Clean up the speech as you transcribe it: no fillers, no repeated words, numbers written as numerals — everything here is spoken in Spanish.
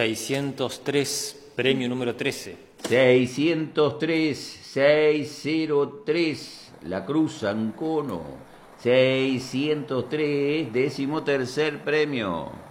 603, premio número 13. 603, 603, la Cruz Ancono. 603, 13º premio.